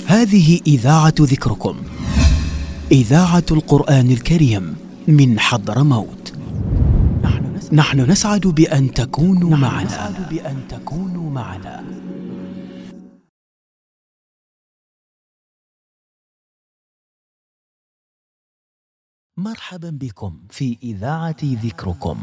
هذه إذاعة ذكركم، إذاعة القرآن الكريم من حضرموت. نحن نسعد بأن تكونوا معنا. مرحبا بكم في إذاعة ذكركم.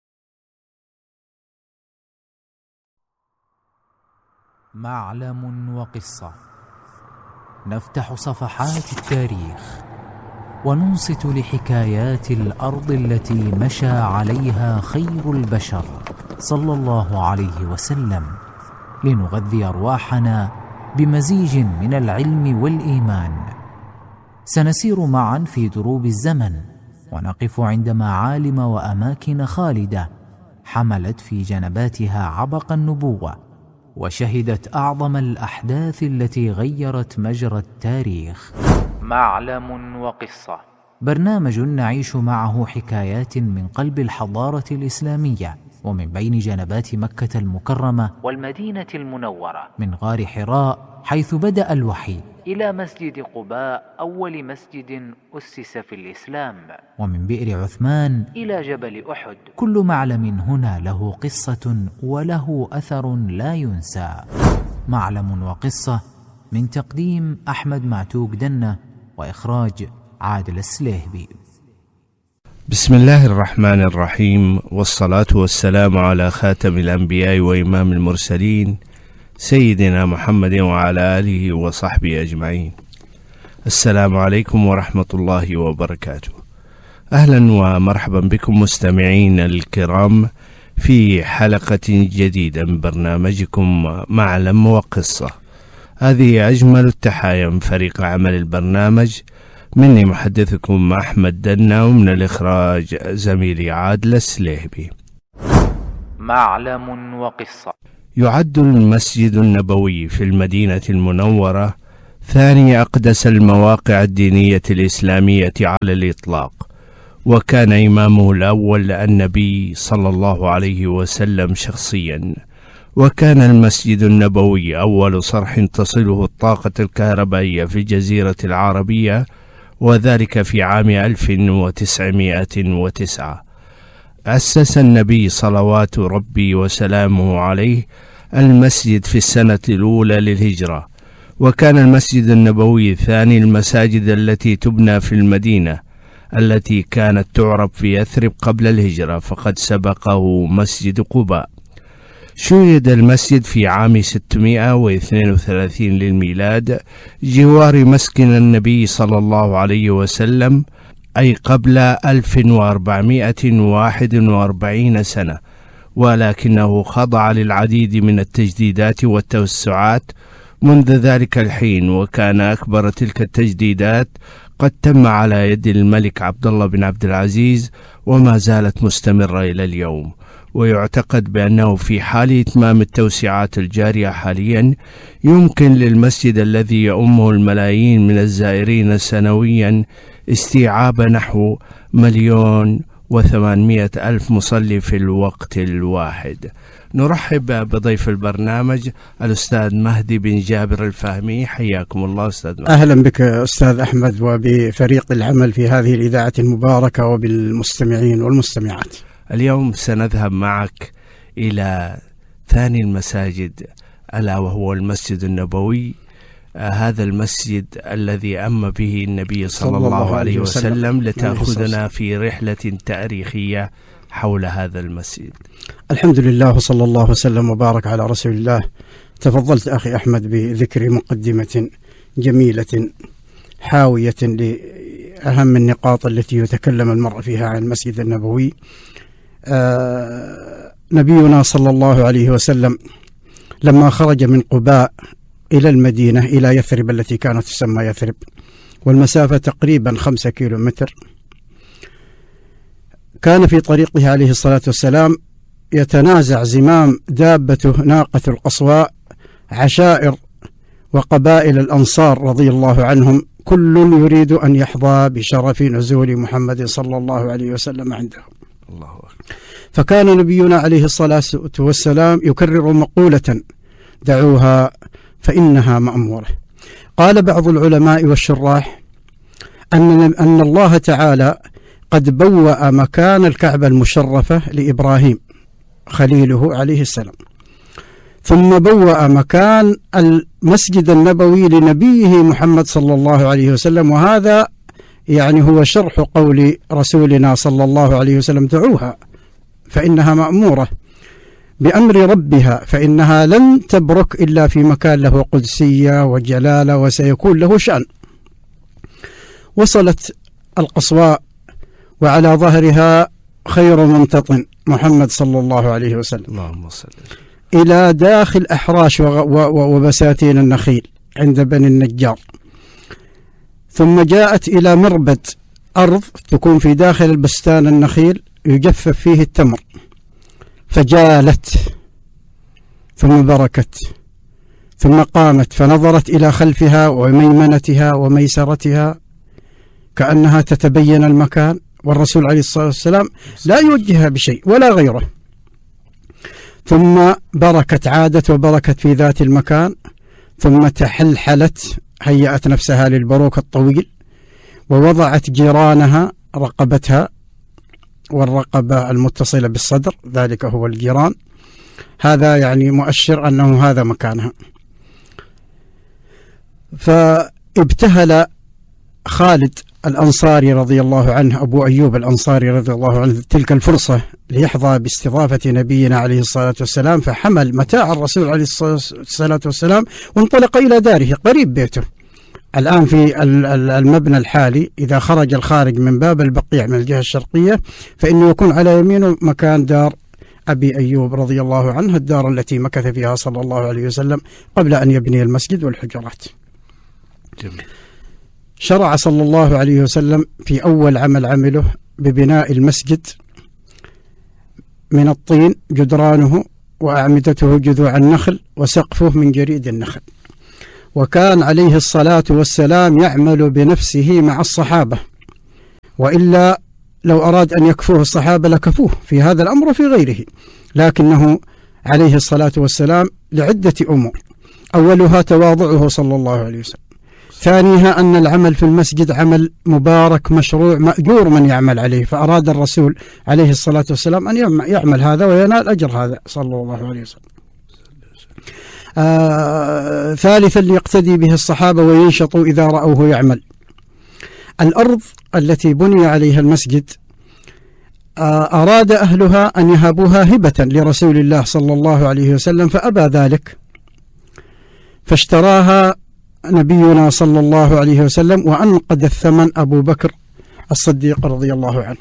معلم وقصة، نفتح صفحات التاريخ وننصت لحكايات الأرض التي مشى عليها خير البشر صلى الله عليه وسلم، لنغذي أرواحنا بمزيج من العلم والإيمان. سنسير معا في دروب الزمن ونقف عند معالم وأماكن خالدة حملت في جنباتها عبق النبوة، وشهدت أعظم الأحداث التي غيرت مجرى التاريخ. معلم وقصة، برنامج نعيش معه حكايات من قلب الحضارة الإسلامية ومن بين جنبات مكة المكرمة والمدينة المنورة، من غار حراء حيث بدأ الوحي إلى مسجد قباء أول مسجد أسس في الإسلام، ومن بئر عثمان إلى جبل أحد. كل معلم هنا له قصة وله أثر لا ينسى. معلم وقصة، من تقديم أحمد معتوق دنة وإخراج عادل السليهبي. بسم الله الرحمن الرحيم، والصلاة والسلام على خاتم الأنبياء وإمام المرسلين سيدنا محمد وعلى آله وصحبه أجمعين. السلام عليكم ورحمة الله وبركاته. أهلا ومرحبا بكم مستمعين الكرام في حلقة جديدة من برنامجكم معلم وقصة. هذه أجمل التحايا من فريق عمل البرنامج، مني محدثكم أحمد دنة، ومن الإخراج زميلي عادل السليهبي. معلم وقصة. يعد المسجد النبوي في المدينة المنورة ثاني أقدس المواقع الدينية الإسلامية على الإطلاق، وكان إمامه الأول النبي صلى الله عليه وسلم شخصيا. وكان المسجد النبوي أول صرح تصله الطاقة الكهربائية في الجزيرة العربية، وذلك في عام 1909. أسس النبي صلوات ربي وسلامه عليه المسجد في السنة الأولى للهجرة، وكان المسجد النبوي ثاني المساجد التي تبنى في المدينة التي كانت تعرف في يثرب قبل الهجرة، فقد سبقه مسجد قباء. شيد المسجد في عام 632 للميلاد جوار مسكن النبي صلى الله عليه وسلم، أي قبل 1441 سنة، ولكنه خضع للعديد من التجديدات والتوسعات منذ ذلك الحين، وكان أكبر تلك التجديدات قد تم على يد الملك عبد الله بن عبد العزيز، وما زالت مستمرة إلى اليوم. ويعتقد بأنه في حال إتمام التوسعات الجارية حاليا يمكن للمسجد الذي يؤمه الملايين من الزائرين سنويا استيعاب نحو 1,800,000 مصلي في الوقت الواحد. نرحب بضيف البرنامج الأستاذ مهدي بن جابر الفهمي. حياكم الله أستاذ مهدي. أهلا بك أستاذ أحمد وبفريق العمل في هذه الإذاعة المباركة وبالمستمعين والمستمعات. اليوم سنذهب معك إلى ثاني المساجد، ألا وهو المسجد النبوي. هذا المسجد الذي أم به النبي صلى الله عليه وسلم، لتأخذنا في رحلة تاريخية حول هذا المسجد. الحمد لله، وصلى الله وسلم وبارك على رسول الله. تفضلت أخي أحمد بذكر مقدمة جميلة حاوية لأهم النقاط التي يتكلم المرء فيها عن المسجد النبوي. نبينا صلى الله عليه وسلم لما خرج من قباء إلى المدينة إلى يثرب التي كانت تسمى يثرب، والمسافة تقريبا 5 كيلومتر، كان في طريقه عليه الصلاة والسلام يتنازع زمام دابته ناقة القصواء عشائر وقبائل الأنصار رضي الله عنهم، كل يريد أن يحظى بشرف نزول محمد صلى الله عليه وسلم عنده. الله أكبر. فكان نبينا عليه الصلاة والسلام يكرر مقولة: دعوها فإنها مأمورة. قال بعض العلماء والشراح أن الله تعالى قد بوأ مكان الكعبة المشرفة لإبراهيم خليله عليه السلام، ثم بوأ مكان المسجد النبوي لنبيه محمد صلى الله عليه وسلم. وهذا يعني هو شرح قول رسولنا صلى الله عليه وسلم: دعوها فإنها مأمورة بأمر ربها فإنها لن تبرك إلا في مكان له قدسية وجلالة وسيكون له شأن. وصلت القصواء وعلى ظهرها خير ممتطن محمد صلى الله عليه وسلم، اللهم صل إلى داخل أحراش وبساتين النخيل عند بني النجار، ثم جاءت إلى مربد أرض تكون في داخل البستان النخيل يجفف فيه التمر، فجالت ثم بركت، ثم قامت فنظرت إلى خلفها وميمنتها وميسرتها كأنها تتبين المكان، والرسول عليه الصلاة والسلام لا يوجهها بشيء ولا غيره. ثم بركت، عادت وبركت في ذات المكان، ثم تحلحلت، هيأت نفسها للبروك الطويل، ووضعت جيرانها رقبتها، والرقبة المتصلة بالصدر ذلك هو الجيران، هذا يعني مؤشر أنه هذا مكانها. فابتهل خالد الأنصاري رضي الله عنه، أبو أيوب الأنصاري رضي الله عنه، تلك الفرصة ليحظى باستضافة نبينا عليه الصلاة والسلام، فحمل متاع الرسول عليه الصلاة والسلام وانطلق إلى داره قريب بيته. الآن في المبنى الحالي إذا خرج الخارج من باب البقيع من الجهة الشرقية فإنه يكون على يمينه مكان دار أبي أيوب رضي الله عنه، الدار التي مكث فيها صلى الله عليه وسلم قبل أن يبني المسجد والحجرات. جميل. شرع صلى الله عليه وسلم في أول عمل عمله ببناء المسجد من الطين، جدرانه وأعمدته جذوع النخل وسقفه من جريد النخل. وكان عليه الصلاة والسلام يعمل بنفسه مع الصحابة، وإلا لو أراد أن يكفوه الصحابة لكفوه في هذا الأمر وفي غيره، لكنه عليه الصلاة والسلام لعدة أمور: أولها تواضعه صلى الله عليه وسلم، ثانيها أن العمل في المسجد عمل مبارك مشروع مأجور من يعمل عليه، فأراد الرسول عليه الصلاة والسلام أن يعمل هذا وينال أجر هذا صلى الله عليه وسلم. ثالثا ليقتدي به الصحابة وينشطوا إذا رأوه يعمل. الأرض التي بني عليها المسجد أراد أهلها أن يهبوها هبة لرسول الله صلى الله عليه وسلم، فأبى ذلك، فاشتراها نبينا صلى الله عليه وسلم، وأنقذ الثمن أبو بكر الصديق رضي الله عنه.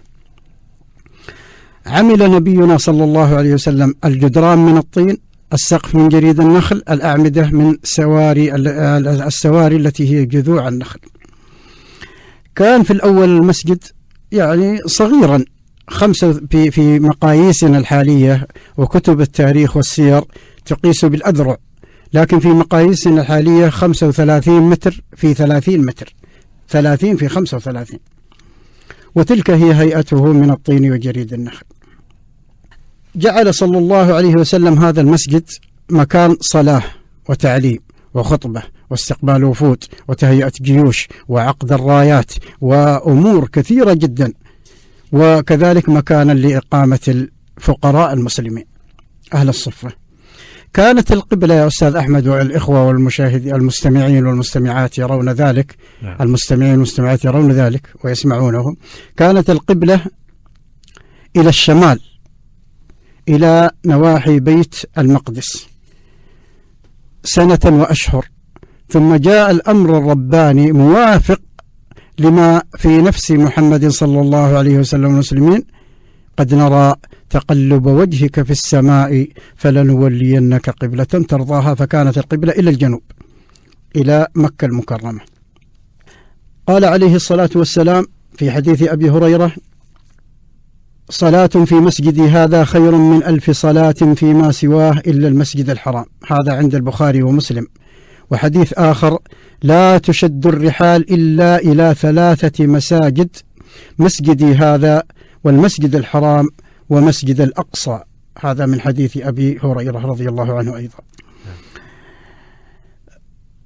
عمل نبينا صلى الله عليه وسلم الجدران من الطين، السقف من جريد النخل، الأعمدة من السواري التي هي جذوع النخل. كان في الأول المسجد يعني صغيرا، في مقاييسنا الحالية وكتب التاريخ والسير تقيس بالأذرع، لكن في مقاييسنا الحالية 35 متر في 30 متر، 30 في 35، وتلك هي هيئته من الطين وجريد النخل. جعل صلى الله عليه وسلم هذا المسجد مكان صلاة وتعليم وخطبة واستقبال وفود وتهيئة جيوش وعقد الرايات وأمور كثيرة جدا، وكذلك مكانا لإقامة الفقراء المسلمين أهل الصفة. كانت القبلة يا أستاذ أحمد والإخوة والمشاهدين المستمعين والمستمعات يرون ذلك، المستمعين والمستمعات يرون ذلك ويسمعونه، كانت القبلة إلى الشمال إلى نواحي بيت المقدس سنة وأشهر، ثم جاء الأمر الرباني موافق لما في نفس محمد صلى الله عليه وسلم المسلمين: قد نرى تقلب وجهك في السماء فلنولينك قبلة ترضاها، فكانت القبلة إلى الجنوب إلى مكة المكرمة. قال عليه الصلاة والسلام في حديث أبي هريرة: صلاة في مسجدي هذا خير من 1000 صلاة فيما سواه إلا المسجد الحرام، هذا عند البخاري ومسلم. وحديث آخر: لا تشد الرحال إلا إلى 3 مساجد، مسجدي هذا والمسجد الحرام ومسجد الأقصى، هذا من حديث أبي هريرة رضي الله عنه أيضا.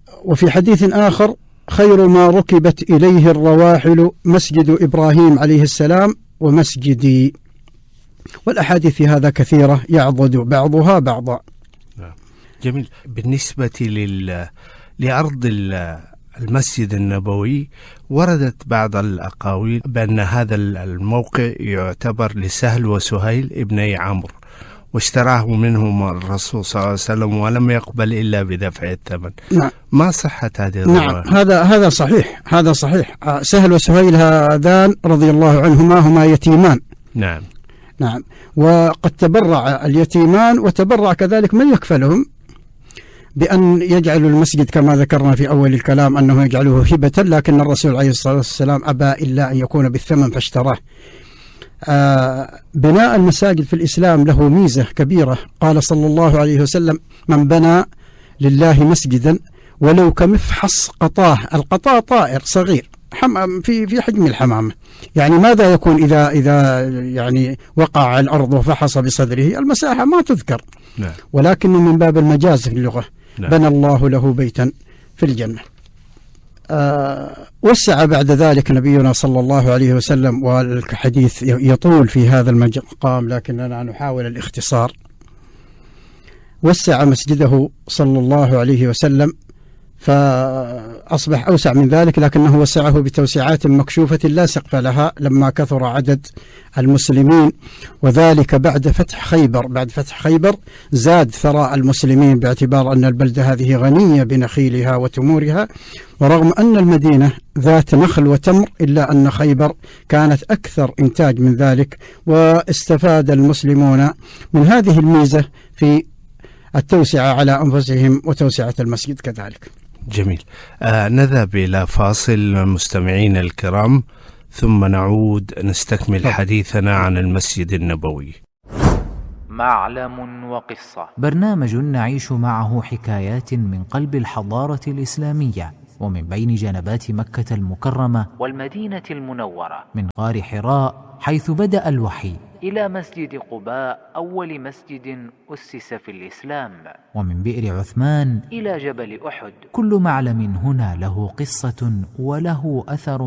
وفي حديث آخر: خير ما ركبت إليه الرواحل مسجد إبراهيم عليه السلام ومسجدي. والأحاديث في هذا كثيرة يعضد بعضها بعضا. جميل. بالنسبة لأرض المسجد النبوي، وردت بعض الأقاويل بأن هذا الموقع يعتبر لسهل وسهيل ابني عمرو، واشتراه منهم الرسول صلى الله عليه وسلم ولم يقبل إلا بدفع الثمن. نعم. ما صحة هذه الرواية؟ نعم، هذا صحيح، هذا صحيح. سهل وسهيل هذان رضي الله عنهما هما يتيمان. نعم. نعم. وقد تبرع اليتيمان وتبرع كذلك من يكفلهم بأن يجعلوا المسجد كما ذكرنا في أول الكلام أنه يجعله هبة، لكن الرسول عليه الصلاة والسلام أبى إلا أن يكون بالثمن فاشتراه. بناء المساجد في الإسلام له ميزة كبيرة. قال صلى الله عليه وسلم: من بنى لله مسجدا ولو كمفحص قطاه. القطاء طائر صغير في حجم الحمامة، يعني ماذا يكون إذا يعني وقع على الأرض وفحص بصدره؟ المساحة ما تذكر. نعم. ولكن من باب المجاز في اللغة. نعم. بنى الله له بيتا في الجنة. وسع بعد ذلك نبينا صلى الله عليه وسلم، والحديث يطول في هذا المقام لكننا نحاول الاختصار. وسع مسجده صلى الله عليه وسلم فأصبح أوسع من ذلك، لكنه وسعه بتوسعات مكشوفة لا سقف لها لما كثر عدد المسلمين، وذلك بعد فتح خيبر. بعد فتح خيبر زاد ثراء المسلمين باعتبار أن البلدة هذه غنية بنخيلها وتمورها، ورغم أن المدينة ذات نخل وتمر إلا أن خيبر كانت أكثر إنتاج من ذلك، واستفاد المسلمون من هذه الميزة في التوسعة على أنفسهم وتوسعة المسجد كذلك. جميل. نذهب إلى فاصل مستمعين الكرام، ثم نعود نستكمل حديثنا عن المسجد النبوي. معلم وقصة، برنامج نعيش معه حكايات من قلب الحضارة الإسلامية ومن بين جنبات مكة المكرمة والمدينة المنورة، من غار حراء حيث بدأ الوحي إلى مسجد قباء أول مسجد أسس في الإسلام، ومن بئر عثمان إلى جبل أحد. كل معلم هنا له قصة وله أثر